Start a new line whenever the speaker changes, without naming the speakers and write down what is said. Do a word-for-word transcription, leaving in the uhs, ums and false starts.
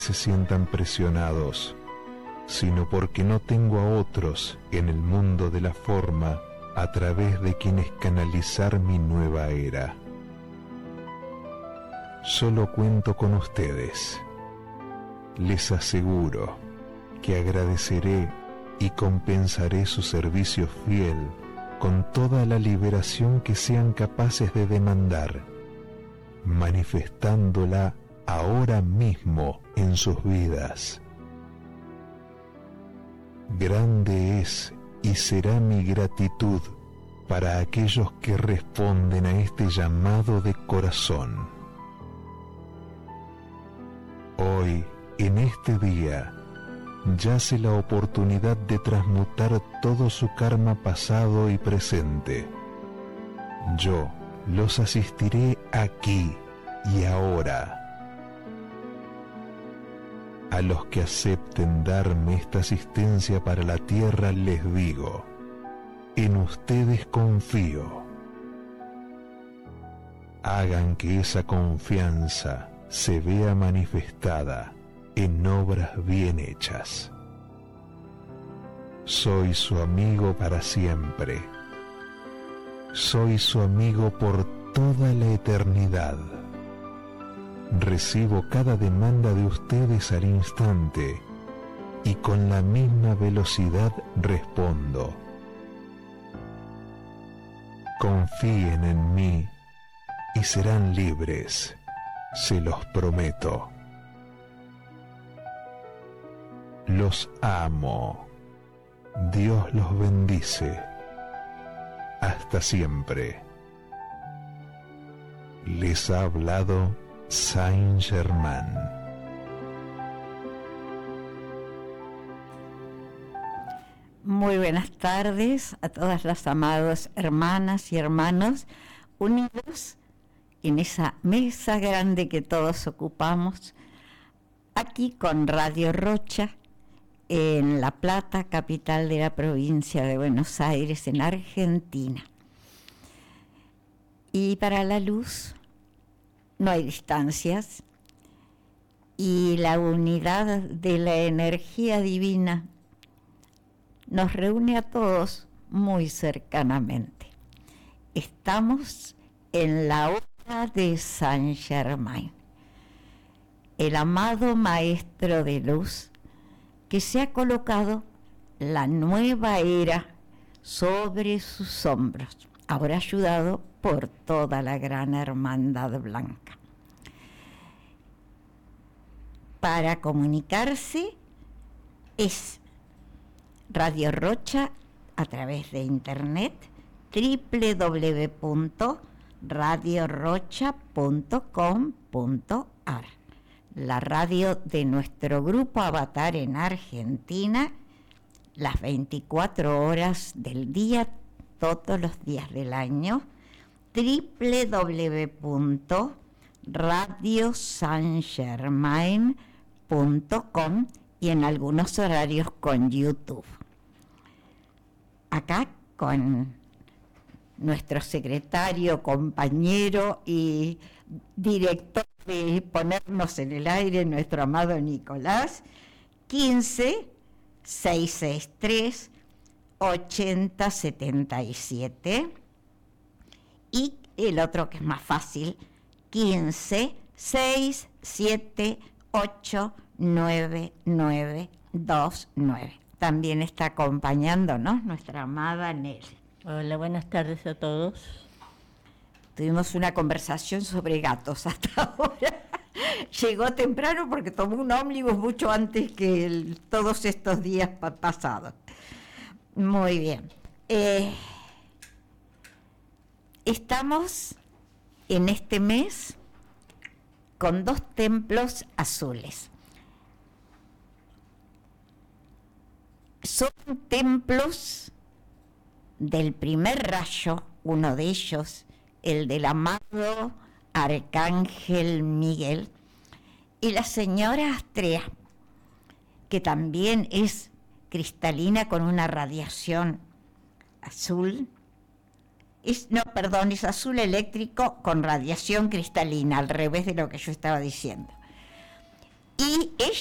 se sientan presionados, sino porque no tengo a otros en el mundo de la forma a través de quienes canalizar mi nueva era. Solo cuento con ustedes. Les aseguro que agradeceré y compensaré su servicio fiel con toda la liberación que sean capaces de demandar, manifestándola ahora mismo en sus vidas. Grande es y será mi gratitud para aquellos que responden a este llamado de corazón. Hoy, en este día, yace la oportunidad de transmutar todo su karma pasado y presente. Yo los asistiré aquí y ahora. A los que acepten darme esta asistencia para la tierra les digo, en ustedes confío. Hagan que esa confianza se vea manifestada en obras bien hechas. Soy su amigo para siempre. Soy su amigo por toda la eternidad. Recibo cada demanda de ustedes al instante y con la misma velocidad respondo. Confíen en mí y serán libres, se los prometo. Los amo. Dios los bendice. Hasta siempre. Les ha hablado Saint Germain.
Muy buenas tardes a todas las amadas hermanas y hermanos unidos en esa mesa grande que todos ocupamos aquí con Radio Rocha en La Plata, capital de la provincia de Buenos Aires, en Argentina. Y para la luz no hay distancias y la unidad de la energía divina nos reúne a todos muy cercanamente. Estamos en la hora de Saint Germain, el amado maestro de luz que se ha colocado la nueva era sobre sus hombros, ahora ayudado por toda la gran hermandad blanca. Para comunicarse es Radio Rocha a través de internet, doble u doble u doble u punto radio rocha punto com punto a r, la radio de nuestro grupo Avatar en Argentina, las veinticuatro horas del día, todos los días del año, doble u doble u doble u punto radio saint germain punto com y en algunos horarios con YouTube. Acá con nuestro secretario, compañero y director de Ponernos en el Aire, nuestro amado Nicolás, quince, seiscientos sesenta y tres, ochenta setenta y siete, y el otro que es más fácil, quince, seis, siete, ocho, nueve, nueve, dos, nueve. También está acompañándonos nuestra amada Nelly.
Hola, buenas tardes a todos.
Tuvimos una conversación sobre gatos hasta ahora. Llegó temprano porque tomó un ómnibus mucho antes que el, todos estos días pa- pasados. Muy bien. Eh, estamos en este mes con dos templos azules. Son templos del primer rayo, uno de ellos, el del amado Arcángel Miguel, y la señora Astrea, que también es cristalina con una radiación azul. Es, no, perdón, es azul eléctrico con radiación cristalina, al revés de lo que yo estaba diciendo. Y